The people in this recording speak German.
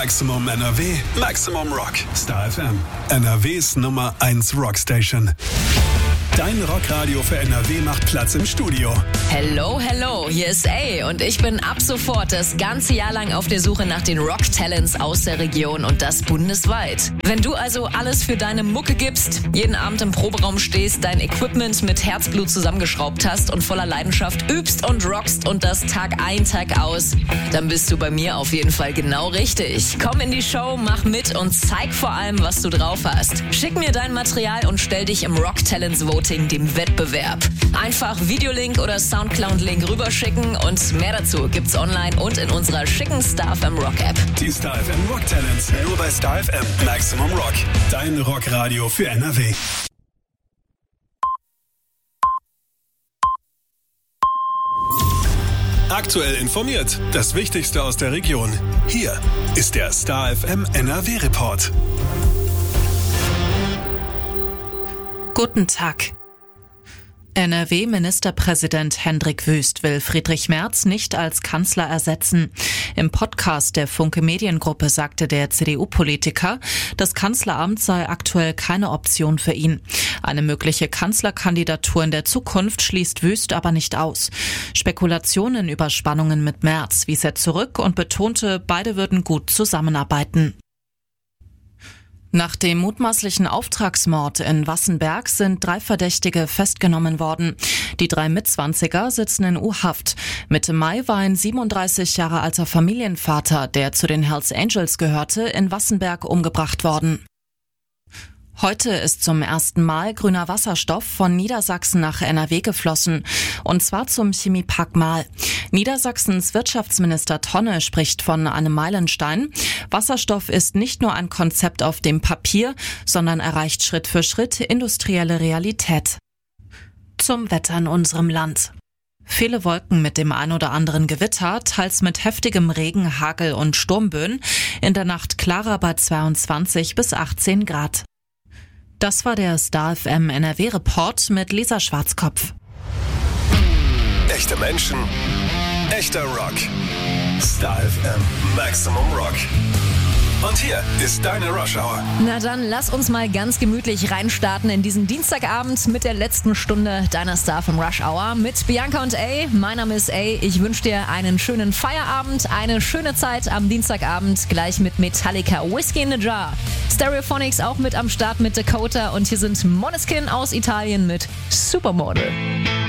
Maximum NRW, Maximum Rock. Star FM, NRWs Nummer 1 Rockstation. Dein Rockradio für NRW macht Platz im Studio. Hello, hier ist A und ich bin ab sofort das ganze Jahr lang auf der Suche nach den Rock-Talents aus der Region und das bundesweit. Wenn du also alles für deine Mucke gibst, jeden Abend im Proberaum stehst, dein Equipment mit Herzblut zusammengeschraubt hast und voller Leidenschaft übst und rockst und das Tag ein, Tag aus, dann bist du bei mir auf jeden Fall genau richtig. Komm in die Show, mach mit und zeig vor allem, was du drauf hast. Schick mir dein Material und stell dich im Rock-Talents Voting dem Wettbewerb. Einfach Videolink oder Soundcloud-Link rüberschicken und mehr dazu gibt's online und in unserer schicken Star FM Rock App. Die Star FM Rock Talents, nur bei Star FM. Maximum Rock, dein Rockradio für NRW. Aktuell informiert, das Wichtigste aus der Region. Hier ist der Star FM NRW Report. Guten Tag. NRW-Ministerpräsident Hendrik Wüst will Friedrich Merz nicht als Kanzler ersetzen. Im Podcast der Funke Mediengruppe sagte der CDU-Politiker, das Kanzleramt sei aktuell keine Option für ihn. Eine mögliche Kanzlerkandidatur in der Zukunft schließt Wüst aber nicht aus. Spekulationen über Spannungen mit Merz wies er zurück und betonte, beide würden gut zusammenarbeiten. Nach dem mutmaßlichen Auftragsmord in Wassenberg sind 3 Verdächtige festgenommen worden. Die 3 Mitzwanziger sitzen in U-Haft. Mitte Mai war ein 37 Jahre alter Familienvater, der zu den Hells Angels gehörte, in Wassenberg umgebracht worden. Heute ist zum ersten Mal grüner Wasserstoff von Niedersachsen nach NRW geflossen. Und zwar zum Chemiepark Marl. Niedersachsens Wirtschaftsminister Tonne spricht von einem Meilenstein. Wasserstoff ist nicht nur ein Konzept auf dem Papier, sondern erreicht Schritt für Schritt industrielle Realität. Zum Wetter in unserem Land. Viele Wolken mit dem ein oder anderen Gewitter, teils mit heftigem Regen, Hagel und Sturmböen. In der Nacht klarer bei 22 bis 18 Grad. Das war der Star FM NRW Report mit Lisa Schwarzkopf. Echte Menschen, echter Rock. Star FM Maximum Rock. Und hier ist deine Rush Hour. Na dann, lass uns mal ganz gemütlich reinstarten in diesen Dienstagabend mit der letzten Stunde deiner Star FM Rush Hour mit Bianca und A. Mein Name ist A. Ich wünsche dir einen schönen Feierabend, eine schöne Zeit am Dienstagabend, gleich mit Metallica Whiskey in a Jar. Stereophonics auch mit am Start mit Dakota und hier sind Måneskin aus Italien mit Supermodel.